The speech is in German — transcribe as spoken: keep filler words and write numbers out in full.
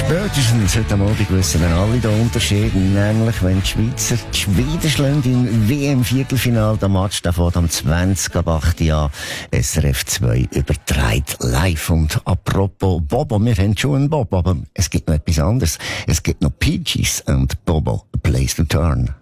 Spätestens heute Abend wissen wir alle den Unterschied, nämlich wenn die Schweizer die Schweden schlagen im W M-Viertelfinale. Der Match der fährt am zwanzig ab acht Uhr S R F zwei überträgt live. Und apropos Bobo, wir haben schon einen Bobo, aber es gibt noch etwas anderes. Es gibt noch Peaches und Bobo, A Place to Turn.